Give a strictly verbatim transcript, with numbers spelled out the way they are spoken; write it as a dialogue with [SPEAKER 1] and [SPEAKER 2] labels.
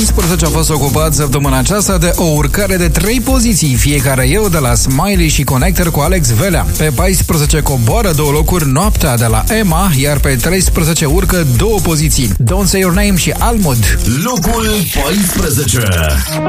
[SPEAKER 1] paisprezece a fost ocupat săptămâna aceasta de o urcare de trei poziții, fiecare eu de la Smiley și Connector cu Alex Velea. Pe paisprezece coboară două locuri Noaptea de la Emma, iar pe treisprezece urcă două poziții Don't Say Your Name și Almud.
[SPEAKER 2] Locul paisprezece.